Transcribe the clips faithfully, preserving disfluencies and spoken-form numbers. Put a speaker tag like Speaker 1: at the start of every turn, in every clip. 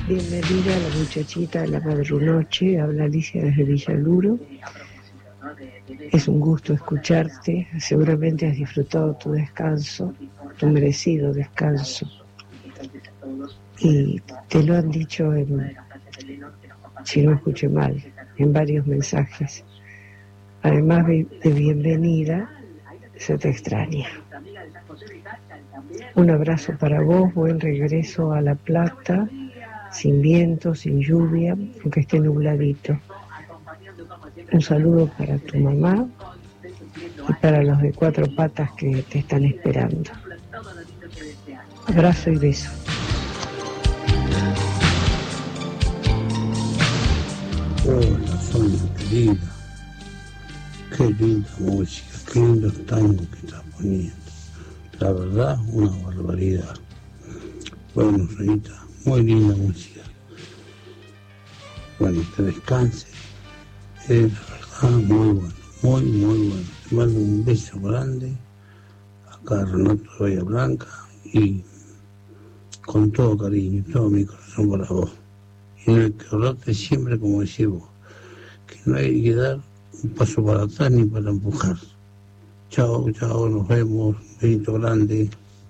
Speaker 1: Bienvenida a la muchachita de la Madrunoche, habla Alicia desde Villaluro. Es un gusto escucharte, seguramente has disfrutado tu descanso, tu merecido descanso. Y te lo han dicho, en, si no escuché mal, en varios mensajes. Además de bienvenida, se te extraña. Un abrazo para vos, buen regreso a La Plata, sin viento, sin lluvia, aunque esté nubladito. Un saludo para tu mamá y para los de cuatro patas que te están esperando. Abrazo y beso.
Speaker 2: Hola, Sonia querida. Qué linda música, qué lindo tango que estás poniendo. La verdad, una barbaridad. Bueno, Rita, muy linda música. Bueno, que descanse. Es la verdad muy bueno, muy, muy bueno. Te mando un beso grande. Acá Renato de Bahía Blanca y con todo cariño, todo mi corazón para vos. Y en el que rote siempre como decís vos, que no hay que dar un paso para atrás ni para empujar. Chao, chao, nos vemos, un besito grande.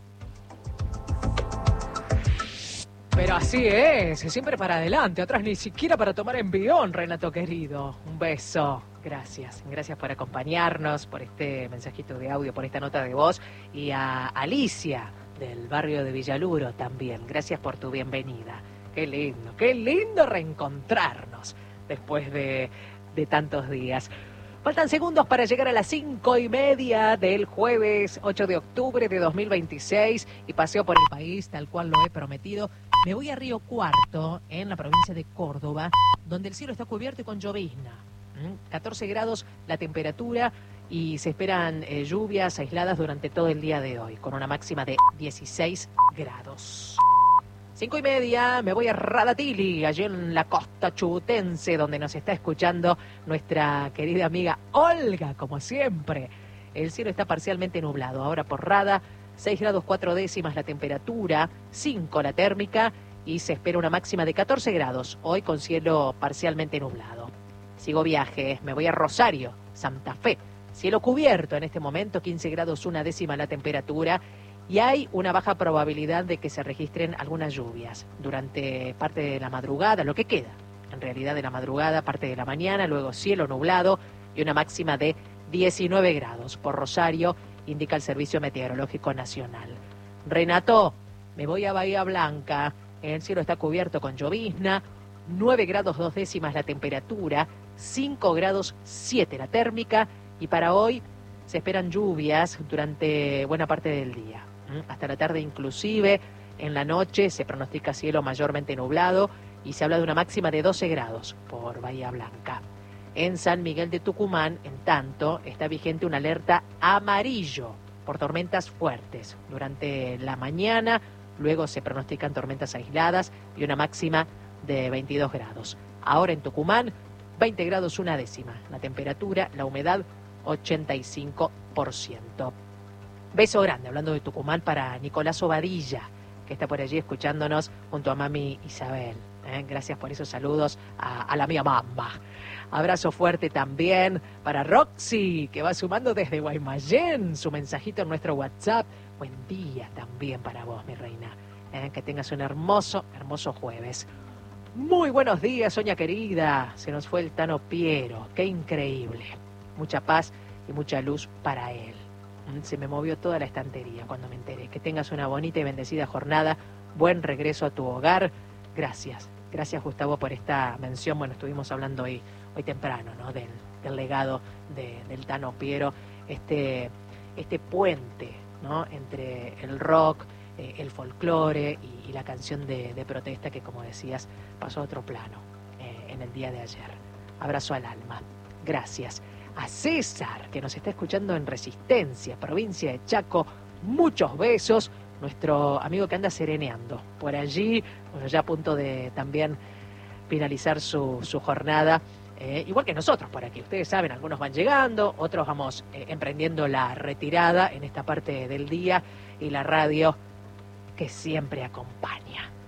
Speaker 3: Pero así es, siempre para adelante, atrás ni siquiera para tomar envión, Renato querido. Un beso, gracias, gracias por acompañarnos, por este mensajito de audio, por esta nota de voz. Y a Alicia, del barrio de Villaluro también, gracias por tu bienvenida. Qué lindo, qué lindo reencontrarnos después de, de tantos días. Faltan segundos para llegar a las cinco y media del jueves ocho de octubre de dos mil veintiséis y paseo por el país tal cual lo he prometido. Me voy a Río Cuarto, en la provincia de Córdoba, donde el cielo está cubierto y con llovizna. ¿Mm? catorce grados la temperatura y se esperan eh, lluvias aisladas durante todo el día de hoy, con una máxima de dieciséis grados. Cinco y media, me voy a Radatili, allí en la costa chubutense, donde nos está escuchando nuestra querida amiga Olga, como siempre. El cielo está parcialmente nublado, ahora por Rada, seis grados cuatro décimas la temperatura, cinco la térmica y se espera una máxima de catorce grados, hoy con cielo parcialmente nublado. Sigo viaje, me voy a Rosario, Santa Fe, cielo cubierto en este momento, quince grados una décima la temperatura. Y hay una baja probabilidad de que se registren algunas lluvias durante parte de la madrugada, lo que queda, en realidad de la madrugada, parte de la mañana, luego cielo nublado y una máxima de diecinueve grados. Por Rosario, indica el Servicio Meteorológico Nacional. Renato, me voy a Bahía Blanca, el cielo está cubierto con llovizna, nueve grados dos décimas la temperatura, cinco grados siete la térmica y para hoy se esperan lluvias durante buena parte del día. Hasta la tarde inclusive, en la noche se pronostica cielo mayormente nublado y se habla de una máxima de doce grados por Bahía Blanca. En San Miguel de Tucumán, en tanto, está vigente una alerta amarillo por tormentas fuertes durante la mañana, luego se pronostican tormentas aisladas y una máxima de veintidós grados. Ahora en Tucumán, veinte grados una décima, la temperatura, la humedad ochenta y cinco por ciento. Beso grande, hablando de Tucumán, para Nicolás Obadilla, que está por allí escuchándonos junto a mami Isabel. ¿eh? Gracias por esos saludos a, a la mía mamá. Abrazo fuerte también para Roxy, que va sumando desde Guaymallén su mensajito en nuestro WhatsApp. Buen día también para vos, mi reina. ¿eh? Que tengas un hermoso, hermoso jueves. Muy buenos días, Sonia querida. Se nos fue el Tano Piero. Qué increíble. Mucha paz y mucha luz para él. Se me movió toda la estantería cuando me enteré. Que tengas una bonita y bendecida jornada. Buen regreso a tu hogar. Gracias. Gracias, Gustavo, por esta mención. Bueno, estuvimos hablando hoy, hoy temprano, ¿no? Del, del legado de, del Tano Piero. Este, este puente, ¿no? Entre el rock, eh, el folclore y, y la canción de, de protesta que, como decías, pasó a otro plano eh, en el día de ayer. Abrazo al alma. Gracias. A César, que nos está escuchando en Resistencia, provincia de Chaco, muchos besos. Nuestro amigo que anda sereneando por allí, bueno, ya a punto de también finalizar su, su jornada, eh, igual que nosotros por aquí. Ustedes saben, algunos van llegando, otros vamos eh, emprendiendo la retirada en esta parte del día y la radio que siempre acompaña.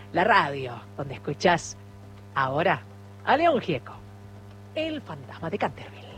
Speaker 3: la radio, donde escuchás ahora a León Gieco, el fantasma de Canterville.